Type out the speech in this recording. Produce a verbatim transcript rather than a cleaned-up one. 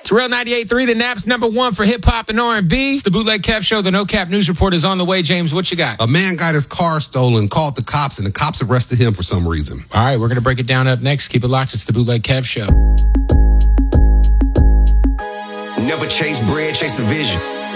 It's Real ninety-eight point three, the Nap's number one for hip-hop and R and B. It's the Bootleg Kev Show. The No Cap News Report is on the way. James, what you got? A man got his car stolen, called the cops, and the cops arrested him for some reason. All right, we're going to break it down up next. Keep it locked. It's the Bootleg Kev Show. Never chase bread, chase the vision.